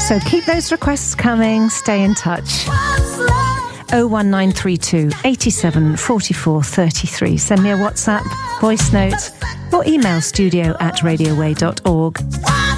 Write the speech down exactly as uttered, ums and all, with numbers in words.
So keep those requests coming. Stay in touch. oh one nine three two, eight seven, four four three three. Send me a WhatsApp, voice note, or email studio at radioway dot org.